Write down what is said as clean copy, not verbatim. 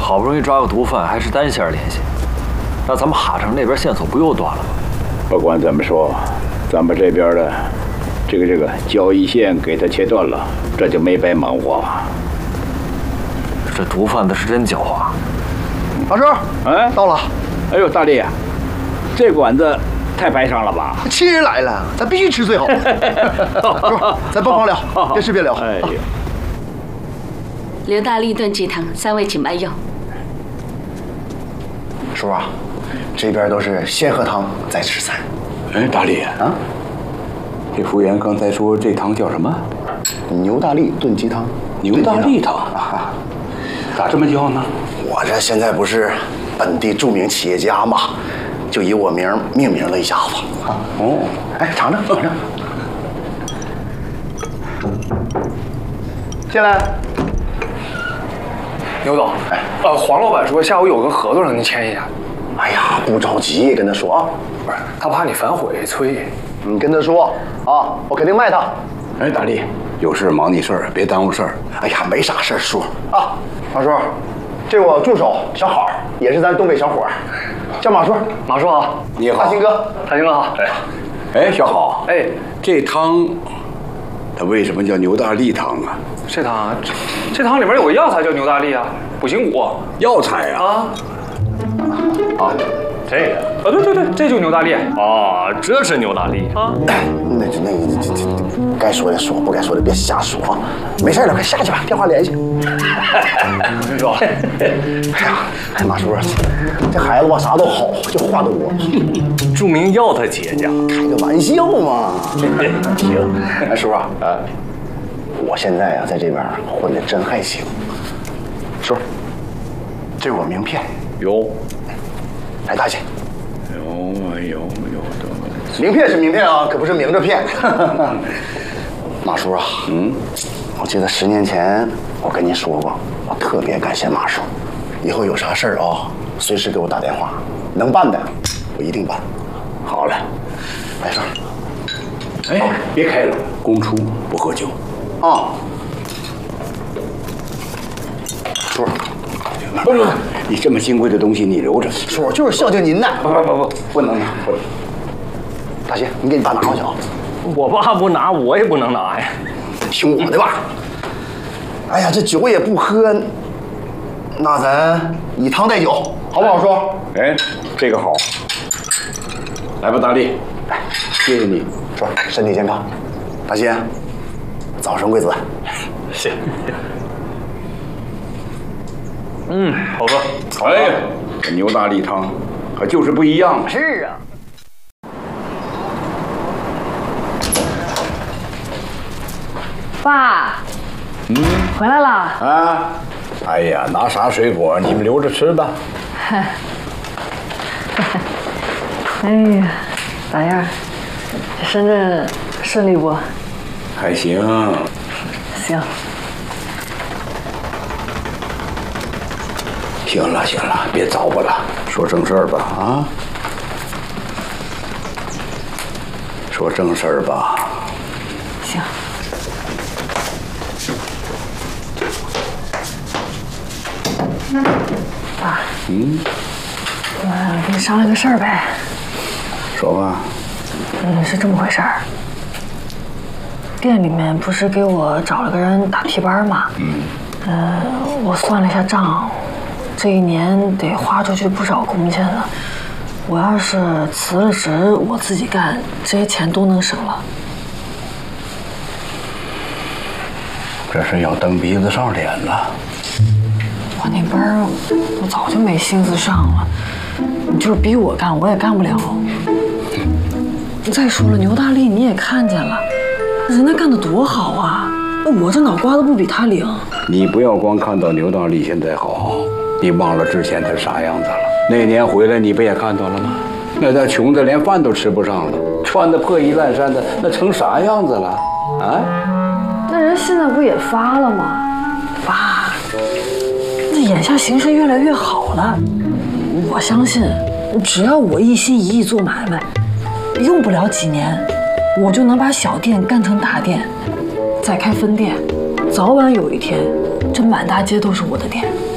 好不容易抓个毒贩，还是单线联系，那咱们哈城那边线索不又断了吗？ 不管怎么说，咱们这边的这个交易线给他切断了，这就没白忙活。 这毒贩子是真狡猾。 老师， 哎， 到了。 哎呦，大力，这馆子太排场了吧？ 亲人来了，咱必须吃最好的。叔，咱帮忙聊，别吃别聊。 哎呀， 刘大力炖鸡汤，3位请慢用。 叔啊，这边都是先喝汤再吃菜。 哎，大力啊，这服务员刚才说这汤叫什么？ 牛大力炖鸡汤。 牛大力汤啊？咋这么叫呢？ 我这现在不是本地著名企业家嘛，就以我名命名了一下子。 哦， 哎，尝尝，尝尝。进来。 牛总，黄老板说下午有个合同让您签一下。 哎呀，不着急，跟他说啊。 不是，他怕你反悔催。 你跟他说啊，我肯定卖他。 哎，大力，有事忙你事儿，别耽误事儿。 哎呀，没啥事儿，叔啊。马叔，这我助手小好，也是咱东北小伙儿，叫马叔。 马叔好， 你好， 大兴哥。 大兴哥好。 哎，小好， 哎， 这汤它为什么叫牛大力汤啊？ 这汤里面有个药材叫牛大力啊，补心骨。 药材啊？ 啊，这个对，这就牛大力。 哦，这是牛大力啊。 那该说的说，不该说的别瞎说。没事了，快下去吧，电话联系。 你说， 哎呀，马叔，这孩子吧啥都好，就话多。 著名药材企业家， 开个玩笑嘛。行，哎，叔啊，我现在呀在这边混的真还行。叔，这是我名片。 有。 来，大姐。 有， 名片是名片啊，可不是明着骗。马叔啊，我记得10年前我跟您说过，我特别感谢马叔，以后有啥事儿啊，随时给我打电话，能办的我一定办。 好了， 来叔。 哎，别开了，公出不喝酒。 啊，叔， 不，你这么金贵的东西你留着。 叔就是孝敬您的。 不能拿，不能。 大姐，你给你爸拿过去啊。 我爸不拿，我也不能拿呀。 听我的吧。哎呀，这酒也不喝，那咱以汤代酒，好不好，叔？ 哎，这个好。来吧，大力，来，谢谢你。 叔，身体健康。大姐，早生贵子。 谢。好喝。 哎呀，这牛大力汤可就是不一样。 是啊。 爸，回来了。 啊，哎呀，拿啥水果？你们留着吃吧。 哎呀，咋样？这深圳顺利不？ 还行。 行。 行了，别糟粕了，说正事儿吧啊。说正事儿吧。 行。爸，我跟你商量个事儿呗。 说吧。 是这么回事儿。店里面不是给我找了个人打替班吗？我算了一下账，这1年得花出去不少工钱了。我要是辞了职，我自己干，这些钱都能省了。 这是要蹬鼻子上脸了。 我那班我早就没心思上了，你就是逼我干，我也干不了。再说了，牛大力你也看见了，人家干得多好啊，我这脑瓜子不比他灵。 你不要光看到牛大力现在好，你忘了之前他啥样子了。那年回来你不也看到了吗？那他穷的连饭都吃不上了，穿的破衣烂衫的，那成啥样子了啊？ 那人现在不也发了吗？爸，那眼下形势越来越好了，我相信，只要我一心一意做买卖，用不了几年，我就能把小店干成大店，再开分店，早晚有一天，这满大街都是我的店。